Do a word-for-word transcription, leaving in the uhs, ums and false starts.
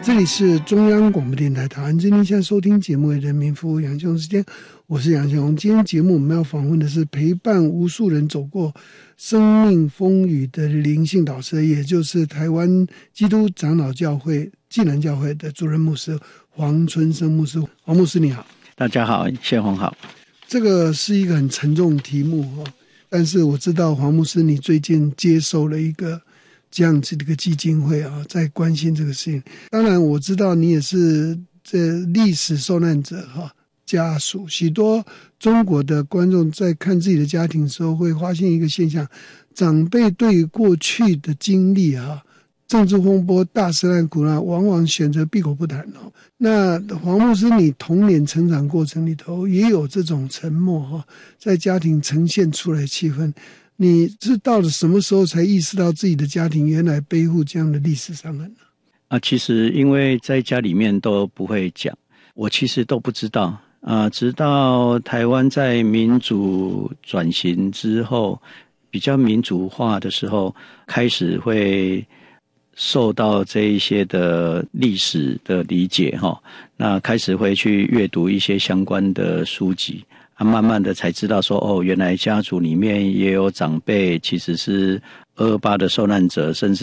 这里是中央广播电台台湾之音，现在收听节目为人民服务杨宪宏时间，我是杨宪宏。今天节目我们要访问的是陪伴无数人走过生命风雨的灵性导师，也就是台湾基督长老教会暨南教会的主任牧师黄春生牧师。黄牧师你好。 大家好，宪宏好。 这个是一个很沉重的题目，但是我知道黄牧师你最近接受了一个这样子的一个基金会啊，在关心这个事情。当然我知道你也是这历史受难者哈家属，许多中国的观众在看自己的家庭的时候会发现一个现象，长辈对于过去的经历啊，政治风波、大灾难、苦难，往往选择闭口不谈哦。那黄牧师，你童年成长过程里头也有这种沉默哈，在家庭呈现出来的气氛。你是到了什么时候才意识到自己的家庭原来背负这样的历史伤痕呢？ 啊，其实因为在家里面都不会讲，我其实都不知道啊。直到台湾在民主转型之后，比较民主化的时候，开始会受到这一些的历史的理解哈，那开始会去阅读一些相关的书籍。啊，慢慢的才知道说，哦，原来家族里面也有长辈其实是二二八的受难者，甚至